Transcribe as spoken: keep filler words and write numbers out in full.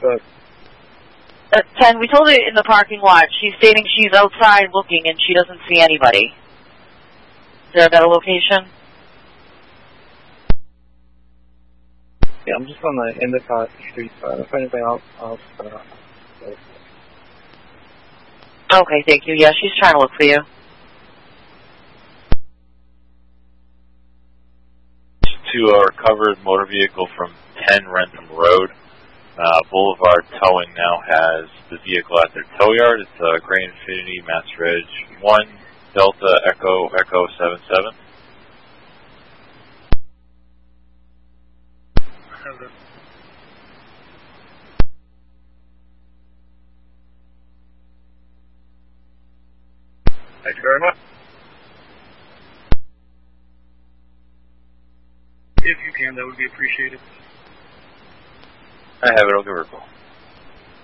But Uh, Ken, we told her in the parking lot. She's stating she's outside looking and she doesn't see anybody. Is there a better location? yeah, I'm just on the Endicott Street side. If anything, I'll, I'll uh, Okay, thank you. Yeah, she's trying to look for you. To a recovered motor vehicle from ten Rentham Road. Uh, Boulevard Towing now has the vehicle at their tow yard. It's a Gray Infinity Mass Reg one Delta Echo Echo seven seven. Thank you very much. If you can, that would be appreciated. I have it. I'll give her a call.